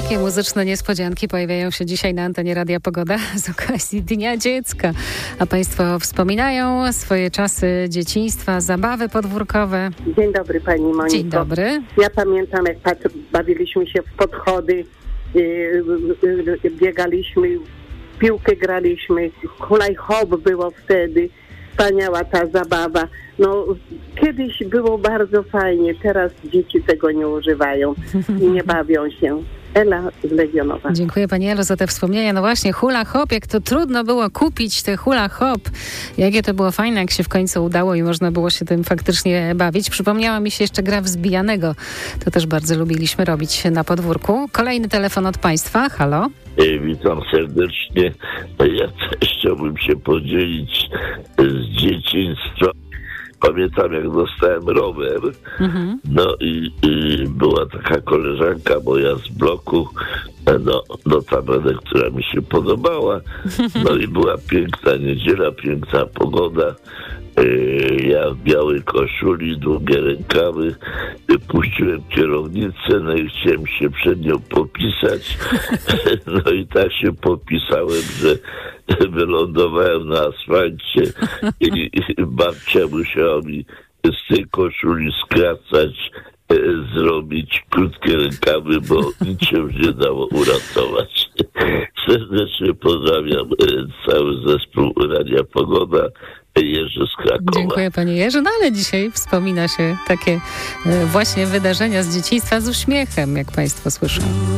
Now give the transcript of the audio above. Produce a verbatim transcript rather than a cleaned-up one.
Takie muzyczne niespodzianki pojawiają się dzisiaj na antenie Radia Pogoda z okazji Dnia Dziecka. A Państwo wspominają swoje czasy dzieciństwa, zabawy podwórkowe. Dzień dobry Pani Moniko. Dzień dobry. Ja pamiętam, jak pat- bawiliśmy się w podchody, yy, yy, biegaliśmy, w piłkę graliśmy, hulaj hop było wtedy. Wspaniała ta zabawa. No, kiedyś było bardzo fajnie, teraz dzieci tego nie używają i nie bawią się. Ela z Legionowa. Dziękuję Pani Elo za te wspomnienia. No właśnie, hula hop, jak to trudno było kupić te hula hop. Jakie to było fajne, jak się w końcu udało i można było się tym faktycznie bawić. Przypomniała mi się jeszcze gra wzbijanego. To też bardzo lubiliśmy robić na podwórku. Kolejny telefon od Państwa. Halo? Witam serdecznie. Ja też chciałbym się podzielić z dzieciństwa. Pamiętam, jak dostałem rower, mhm. no i, i była taka koleżanka moja z bloku, no notabene, która mi się podobała, no i była piękna niedziela, piękna pogoda. Ja w białej koszuli, długie rękawy, puściłem kierownicę, no i chciałem się przed nią popisać. No i tak się popisałem, że wylądowałem na asfalcie i babcia musiała mi z tej koszuli skracać, zrobić krótkie rękawy, bo nic się już nie dało uratować. Serdecznie pozdrawiam cały zespół Radia Pogoda. Jerzy z Krakowa. Dziękuję Panie Jerzy. No ale dzisiaj wspomina się takie właśnie wydarzenia z dzieciństwa z uśmiechem, jak Państwo słyszą.